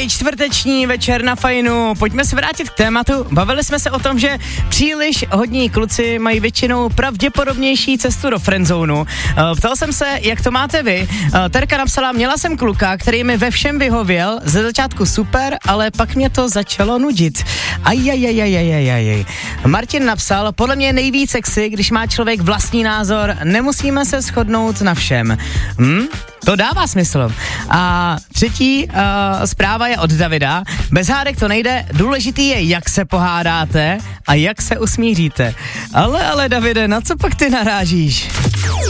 Hezký čtvrteční večer na Fajnu. Pojďme se vrátit k tématu. Bavili jsme se o tom, že příliš hodní kluci mají většinou pravděpodobnější cestu do friendzonu. Ptal jsem se, jak to máte vy. Terka napsala, měla jsem kluka, který mi ve všem vyhověl, ze začátku super, ale pak mě to začalo nudit. Ajajajajajajaj. Martin napsal, podle mě nejvíc sexy, když má člověk vlastní názor, nemusíme se shodnout na všem. To dává smysl. A třetí zpráva je od Davida. Bez hádek to nejde, důležitý je, jak se pohádáte a jak se usmíříte. Ale Davide, na co pak ty narážíš?